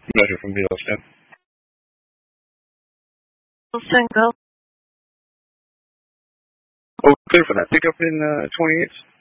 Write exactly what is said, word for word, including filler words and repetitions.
Measure from V L S ten. Single. Oh, clear for that. Pick up in uh, twenty-eight.